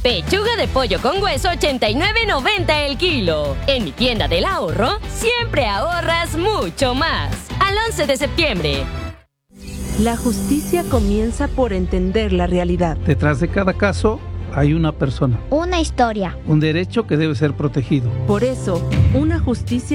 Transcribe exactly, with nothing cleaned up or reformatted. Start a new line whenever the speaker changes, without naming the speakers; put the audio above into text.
Pechuga de pollo con hueso ochenta y nueve noventa el kilo. En mi tienda del ahorro, siempre ahorras mucho más. Al once de septiembre.
La justicia comienza por entender la realidad.
Detrás de cada caso hay una persona.
Una historia.
Un derecho que debe ser protegido.
Por eso, una justicia